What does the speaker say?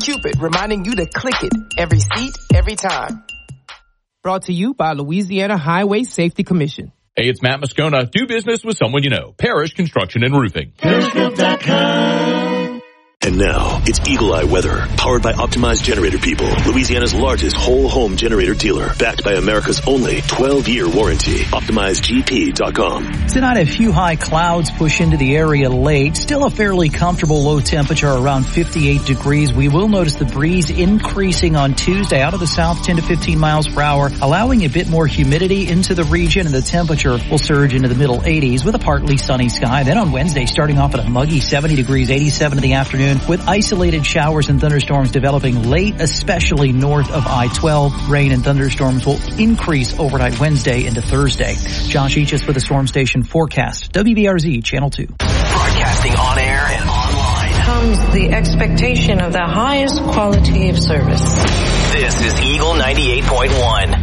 Cupid, reminding you to click it. Every seat, every time. Brought to you by Louisiana Highway Safety Commission. Hey, it's Matt Moscona. Do business with someone you know. Parrish Construction and Roofing. ParrishGroup.com. And now, it's Eagle Eye Weather, powered by Optimized Generator People, Louisiana's largest whole home generator dealer, backed by America's only 12-year warranty. OptimizedGP.com. Tonight, a few high clouds push into the area late. Still a fairly comfortable low temperature around 58 degrees. We will notice the breeze increasing on Tuesday out of the south 10 to 15 miles per hour, allowing a bit more humidity into the region, and the temperature will surge into the middle 80s with a partly sunny sky. Then on Wednesday, starting off at a muggy 70 degrees, 87 in the afternoon, with isolated showers and thunderstorms developing late, especially north of I-12. Rain and thunderstorms will increase overnight Wednesday into Thursday. Josh Eachus with the Storm Station forecast. WBRZ Channel 2. Broadcasting on air and online. Comes the expectation of the highest quality of service. This is Eagle 98.1.